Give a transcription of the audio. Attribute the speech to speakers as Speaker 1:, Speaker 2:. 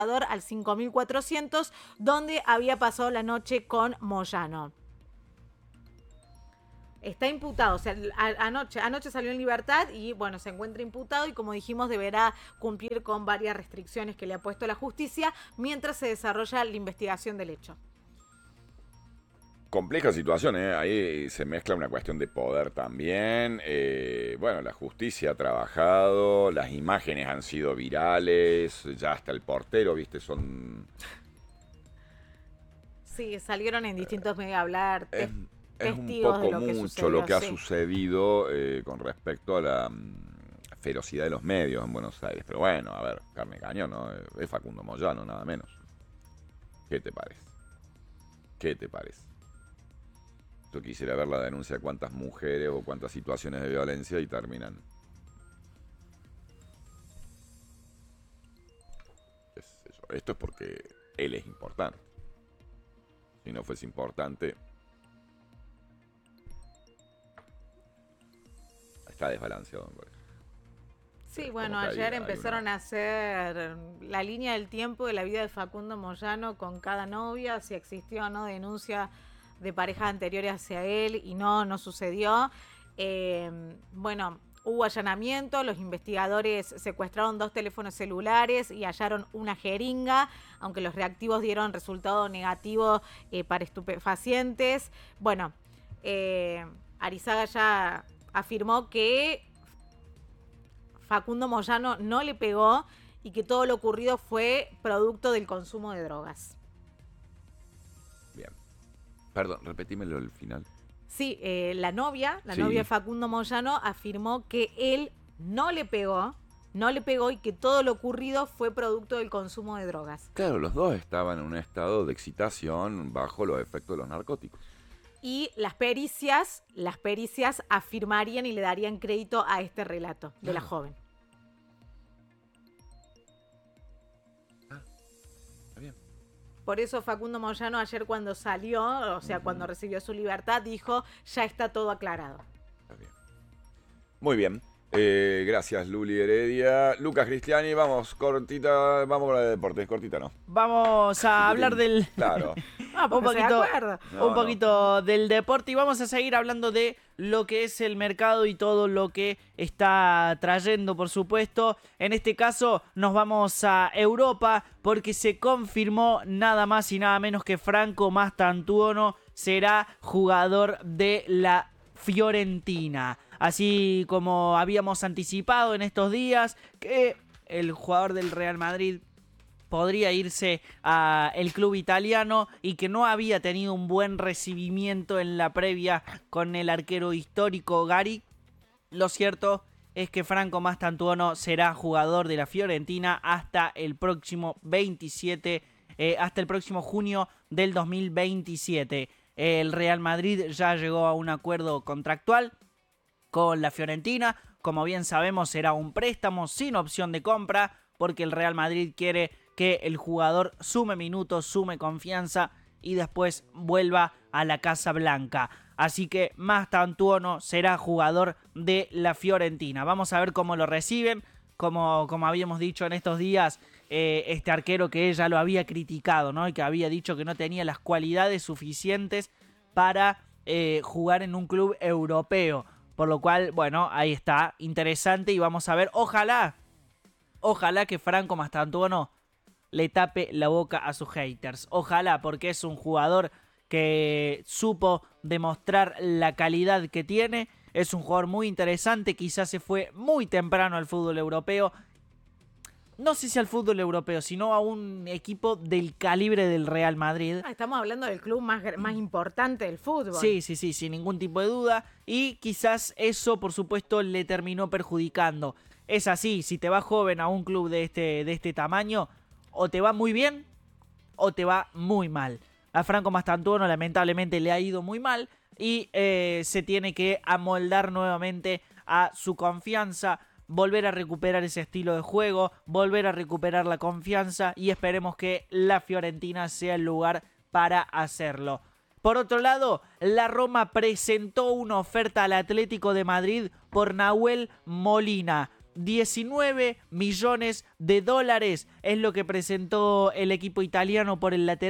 Speaker 1: al 5400, donde había pasado la noche con Moyano. Está imputado, o sea, anoche salió en libertad y bueno, se encuentra imputado y como dijimos deberá cumplir con varias restricciones que le ha puesto la justicia mientras se desarrolla la investigación del hecho.
Speaker 2: Compleja situación, ¿eh? Ahí se mezcla una cuestión de poder también. Bueno, la justicia ha trabajado, las imágenes han sido virales, ya hasta el portero, ¿viste? Son...
Speaker 1: Sí, salieron en distintos medios a hablar,
Speaker 2: Es un
Speaker 1: testigos
Speaker 2: poco
Speaker 1: de lo que
Speaker 2: mucho
Speaker 1: sucedió,
Speaker 2: lo que ha
Speaker 1: sí.
Speaker 2: sucedido con respecto a la ferocidad de los medios en Buenos Aires. Pero bueno, a ver, carne de cañón, ¿no? Es Facundo Moyano, nada menos. ¿Qué te parece? ¿Qué te parece? Yo quisiera ver la denuncia de cuántas mujeres o cuántas situaciones de violencia y terminan. ¿Qué sé yo? Esto es porque él es importante. Si no fuese importante, está desbalanceado, me parece.
Speaker 1: Sí,
Speaker 2: Es
Speaker 1: bueno,
Speaker 2: como que
Speaker 1: ayer
Speaker 2: hay
Speaker 1: empezaron a hacer la línea del tiempo de la vida de Facundo Moyano con cada novia, si existió o no denuncia de parejas anteriores hacia él y no sucedió. Bueno, hubo allanamiento, los investigadores secuestraron 2 teléfonos celulares y hallaron una jeringa, aunque los reactivos dieron resultado negativo para estupefacientes. Bueno, Arizaga ya afirmó que Facundo Moyano no le pegó y que todo lo ocurrido fue producto del consumo de drogas.
Speaker 2: Bien. Perdón, repetímelo al final.
Speaker 1: Sí, la novia
Speaker 2: Sí.
Speaker 1: de Facundo Moyano afirmó que él no le pegó y que todo lo ocurrido fue producto del consumo de drogas.
Speaker 2: Claro, los dos estaban en un estado de excitación bajo los efectos de los narcóticos.
Speaker 1: Y las pericias afirmarían y le darían crédito a este relato de la joven.
Speaker 2: Está bien.
Speaker 1: Por eso Facundo Moyano ayer cuando salió, o sea, cuando recibió su libertad, dijo, ya está todo aclarado.
Speaker 2: Está bien. Muy bien. Gracias, Luli Heredia. Lucas Cristiani, vamos, cortita, vamos con la de deportes, cortita, ¿no?
Speaker 3: Vamos a hablar del
Speaker 2: Claro.
Speaker 1: Ah, porque se de acuerdo.
Speaker 3: un poquito del deporte y vamos a seguir hablando de lo que es el mercado y todo lo que está trayendo, por supuesto. En este caso nos vamos a Europa porque se confirmó nada más y nada menos que Franco Mastantuono será jugador de la Fiorentina. Así como habíamos anticipado en estos días que el jugador del Real Madrid podría irse al club italiano y que no había tenido un buen recibimiento en la previa con el arquero histórico Gary. Lo cierto es que Franco Mastantuono será jugador de la Fiorentina hasta el próximo 27, hasta el próximo junio del 2027. El Real Madrid ya llegó a un acuerdo contractual con la Fiorentina. Como bien sabemos, será un préstamo sin opción de compra porque el Real Madrid quiere que el jugador sume minutos, sume confianza y después vuelva a la Casa Blanca. Así que Mastantuono será jugador de la Fiorentina. Vamos a ver cómo lo reciben. Como habíamos dicho en estos días, este arquero que ella lo había criticado, ¿no? Y que había dicho que no tenía las cualidades suficientes para jugar en un club europeo. Por lo cual, bueno, ahí está, interesante y vamos a ver, ojalá que Franco Mastantuono le tape la boca a sus haters. Ojalá, porque es un jugador que supo demostrar la calidad que tiene. Es un jugador muy interesante, quizás se fue muy temprano al fútbol europeo. No sé si al fútbol europeo, sino a un equipo del calibre del Real Madrid.
Speaker 1: Estamos hablando del club más importante del fútbol.
Speaker 3: Sí, sin ningún tipo de duda. Y quizás eso, por supuesto, le terminó perjudicando. Es así, si te va joven a un club de este tamaño, o te va muy bien o te va muy mal. A Franco Mastantuono lamentablemente le ha ido muy mal y se tiene que amoldar nuevamente a su confianza, volver a recuperar ese estilo de juego, volver a recuperar la confianza y esperemos que la Fiorentina sea el lugar para hacerlo. Por otro lado, la Roma presentó una oferta al Atlético de Madrid por Nahuel Molina. 19 millones de dólares es lo que presentó el equipo italiano por el lateral